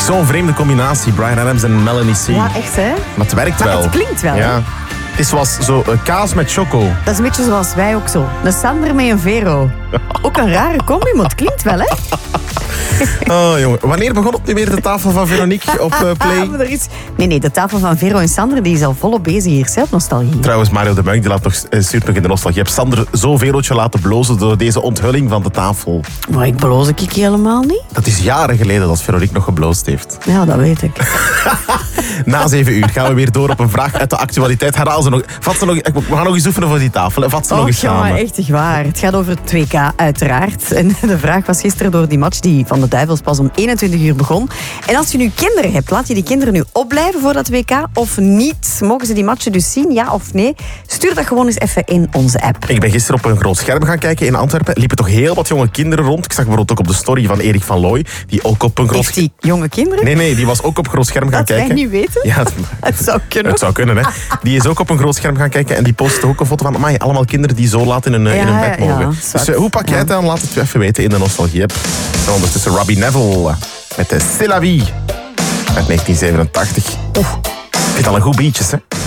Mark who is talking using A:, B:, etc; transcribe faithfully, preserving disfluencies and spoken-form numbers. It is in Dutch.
A: Zo'n vreemde combinatie, Bryan Adams en Melanie C.
B: Ja, echt hè?
A: Maar het werkt
B: Maar
A: wel.
B: het klinkt wel.
A: Ja. Het is zoals zo, uh, kaas met choco.
B: Dat is een beetje zoals wij ook zo. Een Sander met een Vero. Ook een rare combi, maar het klinkt wel, hè?
A: Oh, jongen. Wanneer begon het nu weer, de tafel van Veronique op uh, Play?
B: Maar er is... Nee, nee, de tafel van Vero en Sander die is al volop bezig hier. Zelf nostalgie.
A: Trouwens, Mario de Muik die laat nog, uh, stuurt nog in de nostalgie. Je hebt Sander zo Verootje laten blozen door deze onthulling van de tafel.
B: Maar ik bloos ik helemaal niet.
A: Dat is jaren geleden dat Veronique nog gebloosd heeft.
B: Ja, dat weet ik.
A: Na zeven uur gaan we weer door op een vraag uit de actualiteit. Herhaal ze nog. Vat ze nog. We gaan nog eens oefenen voor die tafel. Vat ze nog eens
B: Oh,
A: samen.
B: jongen, echt waar. Het gaat over het W K, uiteraard. En de vraag was gisteren door die match die van de Duivels pas om eenentwintig uur begon. En als je nu kinderen hebt, laat je die kinderen nu opblijven voor dat W K of niet? Mogen ze die matchen dus zien, ja of nee? Stuur dat gewoon eens even in onze app.
A: Ik ben gisteren op een groot scherm gaan kijken in Antwerpen. Er liepen toch heel wat jonge kinderen rond. Ik zag bijvoorbeeld ook op de story van Erik van Looy, die ook op een groot
B: Heeft die jonge kinderen?
A: Nee, nee, die was ook op groot scherm gaan
B: Dat
A: kijken.
B: wij niet weten?
A: Ja, het,
B: Het zou kunnen.
A: Het zou kunnen, hè. Die is ook op een groot scherm gaan kijken en die postte ook een foto van amai, allemaal kinderen die zo laat in een,
B: Ja,
A: in een bed
B: ja,
A: mogen.
B: ja,
A: dus uh, hoe pak jij het aan? Laat het even weten in de nostalgie-app. En ondertussen Robbie Neville met de C'est la vie uit negentien zevenentachtig. Oeh, ik vind dat een goed beatjes, hè.